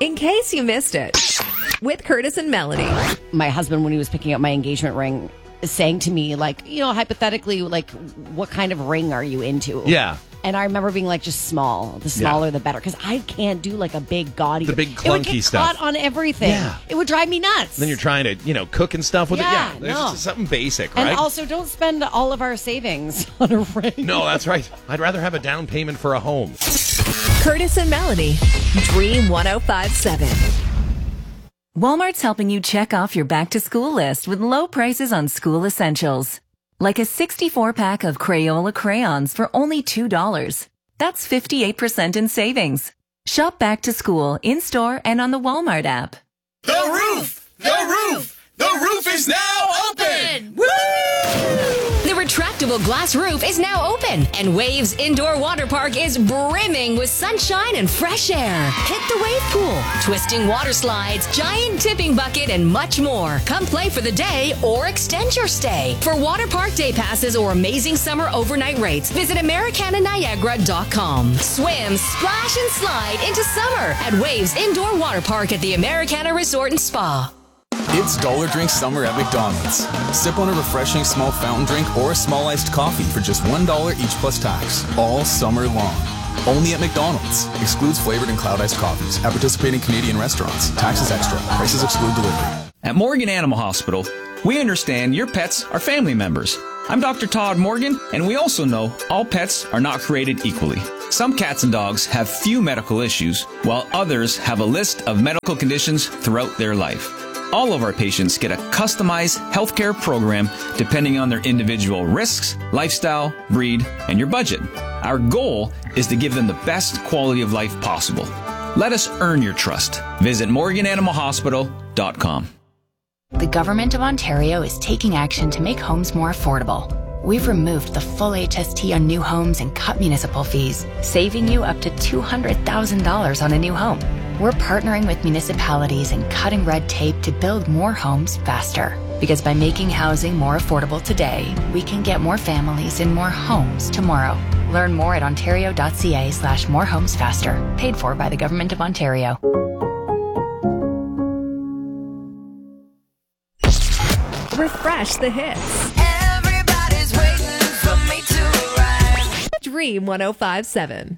In case you missed it, with Curtis and Melanie. My husband, when he was picking up my engagement ring, is saying to me, like, hypothetically, like, what kind of ring are you into? Yeah. And I remember being like, just small. The smaller, the better. Because I can't do like a big, gaudy. The big, clunky it would get stuff. Caught on everything. Yeah. It would drive me nuts. Then you're trying to, cook and stuff with it. Yeah. There's just something basic, right? And also, don't spend all of our savings on a ring. No, that's right. I'd rather have a down payment for a home. Curtis and Melanie, Dream 105.7. Walmart's helping you check off your back-to-school list with low prices on school essentials. Like a 64-pack of Crayola crayons for only $2. That's 58% in savings. Shop back to school in-store and on the Walmart app. The roof! The roof! The roof is now open! Woo! The retractable glass roof is now open, and Waves Indoor Water Park is brimming with sunshine and fresh air. Hit the wave pool, twisting water slides, giant tipping bucket, and much more. Come play for the day or extend your stay. For water park day passes or amazing summer overnight rates, visit AmericanaNiagara.com. Swim, splash, and slide into summer at Waves Indoor Water Park at the Americana Resort and Spa. It's Dollar Drink Summer at McDonald's. Sip on a refreshing small fountain drink or a small iced coffee for just $1 each plus tax, all summer long. Only at McDonald's. Excludes flavored and cloud iced coffees at participating Canadian restaurants. Taxes extra. Prices exclude delivery. At Morgan Animal Hospital, we understand your pets are family members. I'm Dr. Todd Morgan, and we also know all pets are not created equally. Some cats and dogs have few medical issues, while others have a list of medical conditions throughout their life. All of our patients get a customized healthcare program depending on their individual risks, lifestyle, breed, and your budget. Our goal is to give them the best quality of life possible. Let us earn your trust. Visit morgananimalhospital.com. The Government of Ontario is taking action to make homes more affordable. We've removed the full HST on new homes and cut municipal fees, saving you up to $200,000 on a new home. We're partnering with municipalities and cutting red tape to build more homes faster. Because by making housing more affordable today, we can get more families in more homes tomorrow. Learn more at ontario.ca/morehomesfaster. Paid for by the Government of Ontario. Refresh the hits. Everybody's waiting for me to arrive. Dream 105.7.